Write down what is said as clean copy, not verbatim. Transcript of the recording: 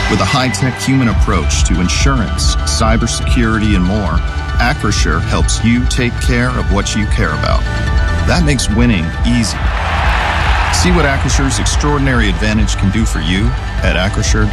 With a high-tech human approach to insurance, cybersecurity, and more, Acrisure helps you take care of what you care about. That makes winning easy. See what Acrisure's extraordinary advantage can do for you at Acrisure.com.